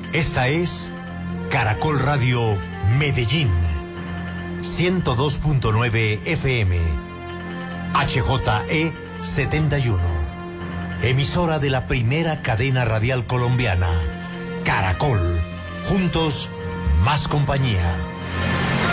Esta es Caracol Radio Medellín, 102.9 FM, HJE 71, emisora de la primera cadena radial colombiana, Caracol, juntos, más compañía.